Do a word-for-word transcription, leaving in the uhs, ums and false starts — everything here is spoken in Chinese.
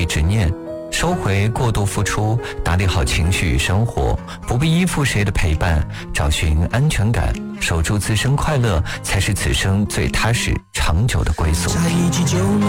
废执念，收回过度付出，打理好情绪与生活，不必依附谁的陪伴，找寻安全感，守住自身快乐，才是此生最踏实长久的归宿。